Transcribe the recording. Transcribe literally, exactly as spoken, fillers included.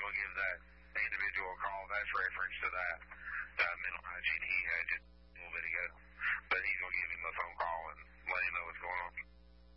will give that individual a call. That's reference to that, that mental hygiene he had